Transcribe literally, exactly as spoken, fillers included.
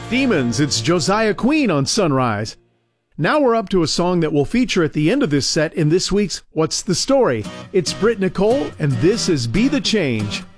Demons, it's Josiah Queen on Sunrise. Now we're up to a song that will feature at the end of this set in this week's What's the Story? It's Britt Nicole, and this is Be the Change.